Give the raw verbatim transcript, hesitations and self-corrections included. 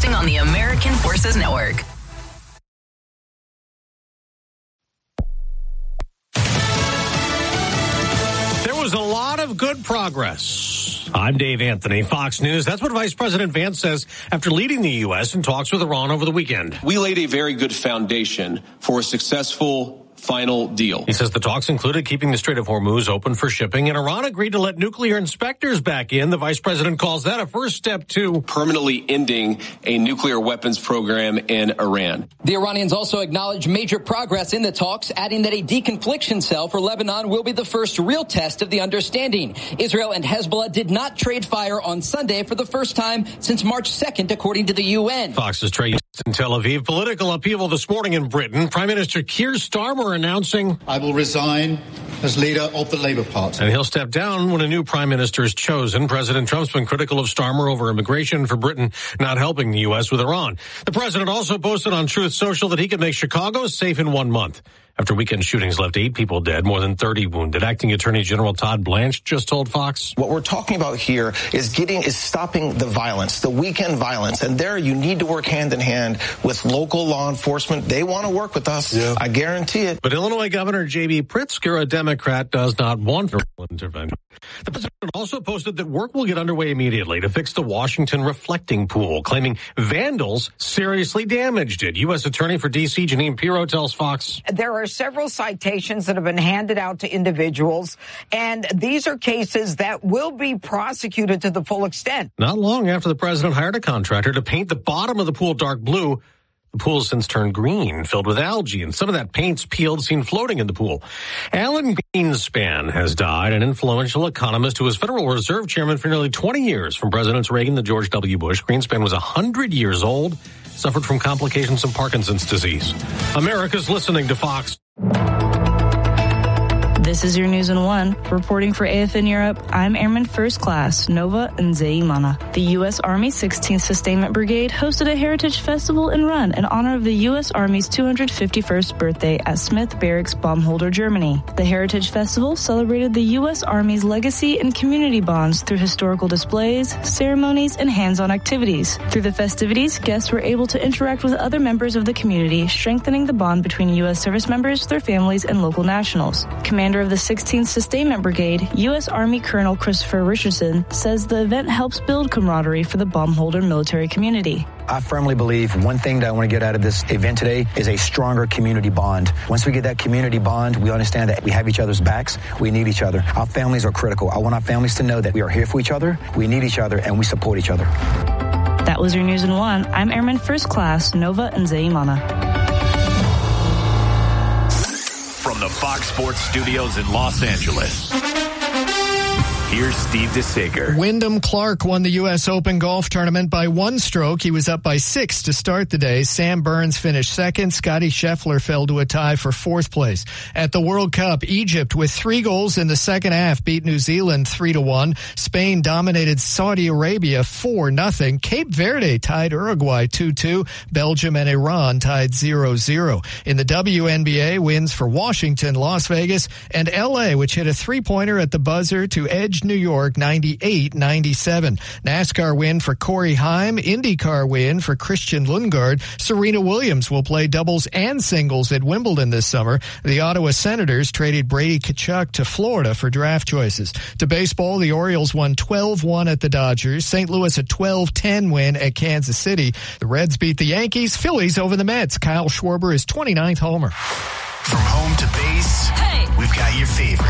Broadcasting on the American Forces Network. There was a lot of good progress. I'm Dave Anthony, Fox News. That's what Vice President Vance says after leading the U S in talks with Iran over the weekend. We laid a very good foundation for a successful final deal. He says the talks included keeping the Strait of Hormuz open for shipping, and Iran agreed to let nuclear inspectors back in. The vice president calls that a first step to permanently ending a nuclear weapons program in Iran. The Iranians also acknowledged major progress in the talks, adding that a deconfliction cell for Lebanon will be the first real test of the understanding. Israel and Hezbollah did not trade fire on Sunday for the first time since March second, according to the U N. Fox's Trey in Tel Aviv. Political upheaval this morning in Britain. Prime Minister Keir Starmer announcing, I will resign as leader of the Labour Party. And he'll step down when a new prime minister is chosen. President Trump's been critical of Starmer over immigration for Britain not helping the U S with Iran. The president also posted on Truth Social that he could make Chicago safe in one month. After weekend shootings left eight people dead, more than thirty wounded. Acting Attorney General Todd Blanche just told Fox. What we're talking about here is getting, is stopping the violence, the weekend violence. And there you need to work hand in hand with local law enforcement. They want to work with us. Yeah. I guarantee it. But Illinois Governor J B Pritzker, a Democrat, does not want federal intervention. The president also posted that work will get underway immediately to fix the Washington reflecting pool, claiming vandals seriously damaged it. U S Attorney for D C Janine Pirro tells Fox. There are several citations that have been handed out to individuals, and these are cases that will be prosecuted to the full extent. Not long after the president hired a contractor to paint the bottom of the pool dark blue, the pool has since turned green, filled with algae, and some of that paint's peeled, seen floating in the pool. Alan Greenspan has died, an influential economist who was Federal Reserve Chairman for nearly twenty years, from Presidents Reagan to George W. Bush. Greenspan was one hundred years old, suffered from complications from Parkinson's disease. America's listening to Fox. This is your News in One. Reporting for A F N Europe, I'm Airman First Class Nova Nzeimana. The U S Army sixteenth Sustainment Brigade hosted a heritage festival and run in honor of the U S Army's two hundred fifty-first birthday at Smith Barracks, Baumholder, Germany. The Heritage Festival celebrated the U S Army's legacy and community bonds through historical displays, ceremonies, and hands-on activities. Through the festivities, guests were able to interact with other members of the community, strengthening the bond between U S service members, their families, and local nationals. Commander of the sixteenth Sustainment Brigade, U S Army Colonel Christopher Richardson, says the event helps build camaraderie for the Baumholder military community. I firmly believe one thing that I want to get out of this event today is a stronger community bond. Once we get that community bond, we understand that we have each other's backs. We need each other. Our families are critical. I want our families to know that we are here for each other, we need each other, and we support each other. That was your News in One. I'm Airman First Class Nova Nzeimana. From the Fox Sports Studios in Los Angeles, here's Steve DeSager. Wyndham Clark won the U S Open golf tournament by one stroke. He was up by six to start the day. Sam Burns finished second. Scotty Scheffler fell to a tie for fourth place. At the World Cup, Egypt with three goals in the second half beat New Zealand three to one. Spain dominated Saudi Arabia four nothing. Cape Verde tied Uruguay two two. Belgium and Iran tied zero zero. In the W N B A, wins for Washington, Las Vegas, and L A, which hit a three-pointer at the buzzer to edge New York ninety-eight ninety-seven. NASCAR win for Corey Heim. IndyCar win for Christian Lundgaard. Serena Williams will play doubles and singles at Wimbledon this summer. The Ottawa Senators traded Brady Tkachuk to Florida for draft choices. To baseball, the Orioles won twelve one at the Dodgers. Saint Louis a twelve ten win at Kansas City. The Reds beat the Yankees. Phillies over the Mets. Kyle Schwarber is twenty-ninth homer. From home to base, hey, we've got your favorites.